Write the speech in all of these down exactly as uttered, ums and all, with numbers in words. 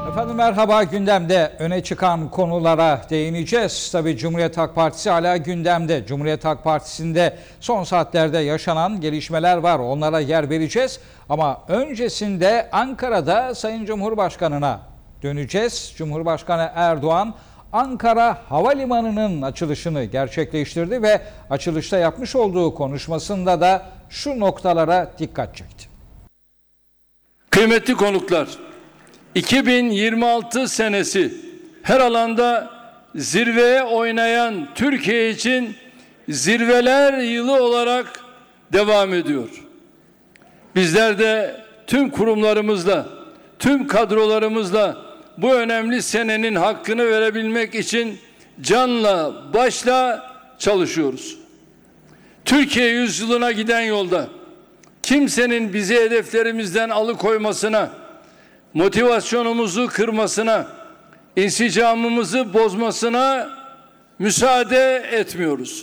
Efendim merhaba, gündemde öne çıkan konulara değineceğiz. Tabii Cumhuriyet Halk Partisi hala gündemde. Cumhuriyet Halk Partisi'nde son saatlerde yaşanan gelişmeler var. Onlara yer vereceğiz. Ama öncesinde Ankara'da Sayın Cumhurbaşkanı'na döneceğiz. Cumhurbaşkanı Erdoğan Ankara Havalimanı'nın açılışını gerçekleştirdi ve açılışta yapmış olduğu konuşmasında da şu noktalara dikkat çekti. Kıymetli konuklar, iki bin yirmi altı senesi her alanda zirveye oynayan Türkiye için zirveler yılı olarak devam ediyor. Bizler de tüm kurumlarımızla, tüm kadrolarımızla bu önemli senenin hakkını verebilmek için canla başla çalışıyoruz. Türkiye yüzyılına giden yolda kimsenin bizi hedeflerimizden alıkoymasına, motivasyonumuzu kırmasına, insicamımızı bozmasına müsaade etmiyoruz.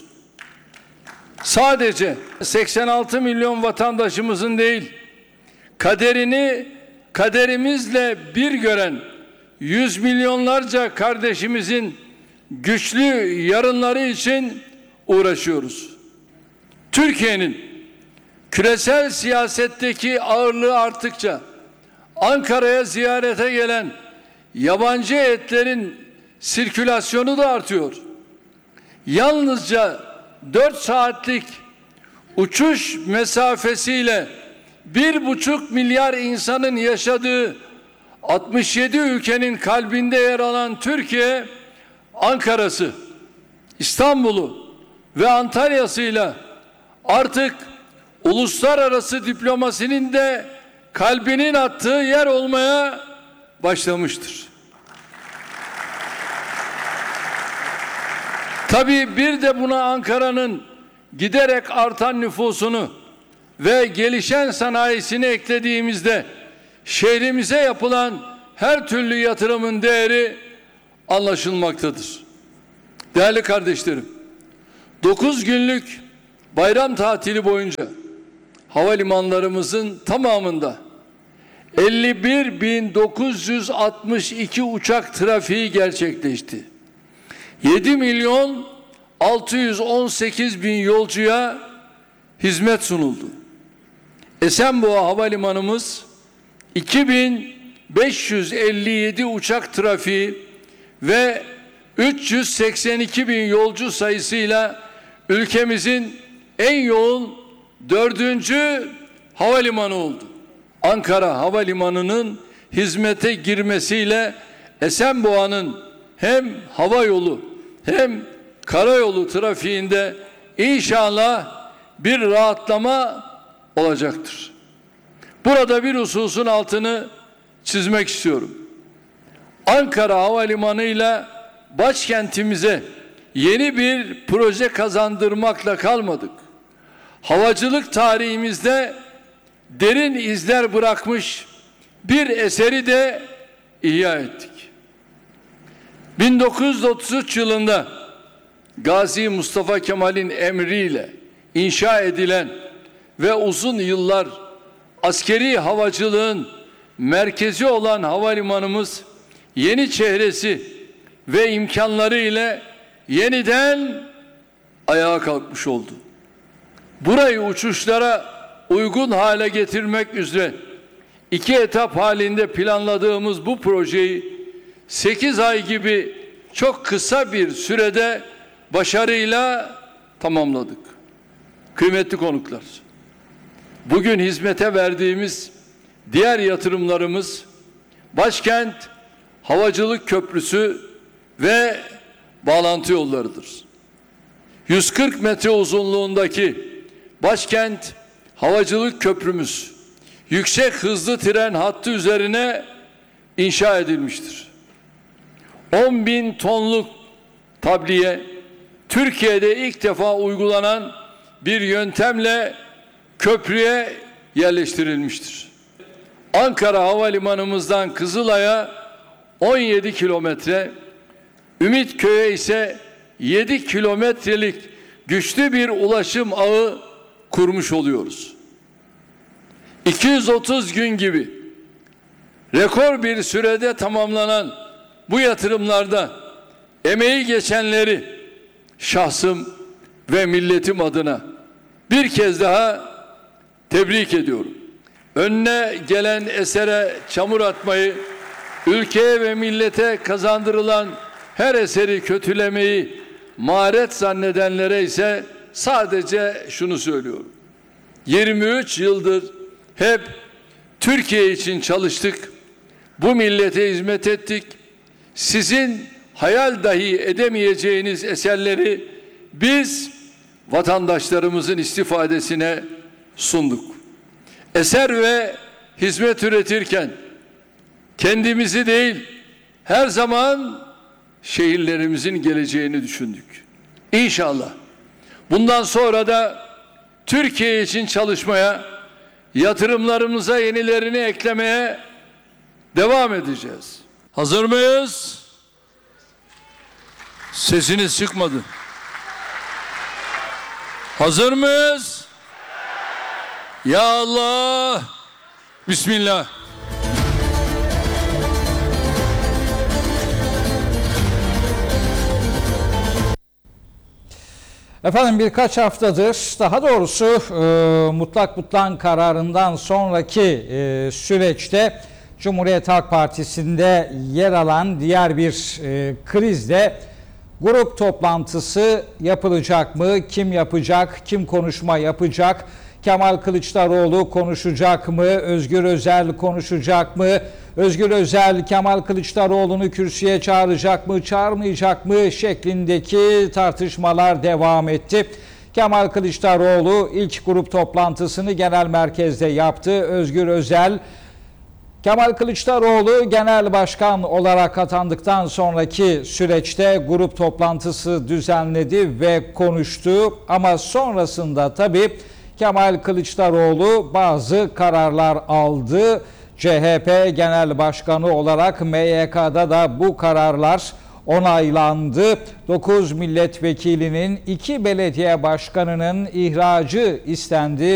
Sadece seksen altı milyon vatandaşımızın değil, kaderini kaderimizle bir gören yüz milyonlarca kardeşimizin güçlü yarınları için uğraşıyoruz. Türkiye'nin küresel siyasetteki ağırlığı arttıkça Ankara'ya ziyarete gelen yabancı heyetlerin sirkülasyonu da artıyor. Yalnızca dört saatlik uçuş mesafesiyle bir buçuk milyar insanın yaşadığı altmış yedi ülkenin kalbinde yer alan Türkiye, Ankara'sı, İstanbul'u ve Antalya'sıyla artık uluslararası diplomasinin de kalbinin attığı yer olmaya başlamıştır. Tabii bir de buna Ankara'nın giderek artan nüfusunu ve gelişen sanayisini eklediğimizde şehrimize yapılan her türlü yatırımın değeri anlaşılmaktadır. Değerli kardeşlerim, dokuz günlük bayram tatili boyunca havalimanlarımızın tamamında elli bir bin dokuz yüz altmış iki uçak trafiği gerçekleşti. yedi milyon altı yüz on sekiz bin yolcuya hizmet sunuldu. Esenboğa Havalimanımız iki bin beş yüz elli yedi uçak trafiği ve üç yüz seksen iki bin yolcu sayısıyla ülkemizin en yoğun dördüncü havalimanı oldu. Ankara Havalimanı'nın hizmete girmesiyle Esenboğa'nın hem hava yolu hem karayolu trafiğinde inşallah bir rahatlama olacaktır. Burada bir hususun altını çizmek istiyorum. Ankara Havalimanı'yla başkentimize yeni bir proje kazandırmakla kalmadık. Havacılık tarihimizde derin izler bırakmış bir eseri de ihya ettik. bin dokuz yüz otuz üç yılında Gazi Mustafa Kemal'in emriyle inşa edilen ve uzun yıllar askeri havacılığın merkezi olan havalimanımız yeni çehresi ve imkanları ile yeniden ayağa kalkmış oldu. Burayı uçuşlara uygun hale getirmek üzere iki etap halinde planladığımız bu projeyi sekiz ay gibi çok kısa bir sürede başarıyla tamamladık. Kıymetli konuklar, bugün hizmete verdiğimiz diğer yatırımlarımız Başkent Havacılık Köprüsü ve bağlantı yollarıdır. yüz kırk metre uzunluğundaki Başkent Havacılık Köprümüz yüksek hızlı tren hattı üzerine inşa edilmiştir. on bin tonluk tabliye Türkiye'de ilk defa uygulanan bir yöntemle köprüye yerleştirilmiştir. Ankara Havalimanımızdan Kızılay'a on yedi kilometre, Ümitköy'e ise yedi kilometrelik güçlü bir ulaşım ağı kurmuş oluyoruz. iki yüz otuz gün gibi rekor bir sürede tamamlanan bu yatırımlarda emeği geçenleri şahsım ve milletim adına bir kez daha tebrik ediyorum. Önüne gelen esere çamur atmayı, ülkeye ve millete kazandırılan her eseri kötülemeyi maharet zannedenlere ise sadece şunu söylüyorum. yirmi üç yıldır hep Türkiye için çalıştık. Bu millete hizmet ettik. Sizin hayal dahi edemeyeceğiniz eserleri biz vatandaşlarımızın istifadesine sunduk. Eser ve hizmet üretirken kendimizi değil, her zaman şehirlerimizin geleceğini düşündük. İnşallah bundan sonra da Türkiye için çalışmaya, yatırımlarımıza yenilerini eklemeye devam edeceğiz. Hazır mıyız? Sesiniz çıkmadı. Hazır mıyız? Ya Allah! Bismillah. Efendim birkaç haftadır, daha doğrusu e, mutlak mutlak kararından sonraki e, süreçte Cumhuriyet Halk Partisi'nde yer alan diğer bir e, krizde grup toplantısı yapılacak mı? Kim yapacak? Kim konuşma yapacak? Kemal Kılıçdaroğlu konuşacak mı? Özgür Özel konuşacak mı? Özgür Özel Kemal Kılıçdaroğlu'nu kürsüye çağıracak mı, çağırmayacak mı şeklindeki tartışmalar devam etti. Kemal Kılıçdaroğlu ilk grup toplantısını genel merkezde yaptı. Özgür Özel, Kemal Kılıçdaroğlu genel başkan olarak atandıktan sonraki süreçte grup toplantısı düzenledi ve konuştu. Ama sonrasında tabii Kemal Kılıçdaroğlu bazı kararlar aldı. C H P Genel Başkanı olarak M Y K'da da bu kararlar onaylandı. dokuz milletvekilinin iki belediye başkanının ihracı istendi.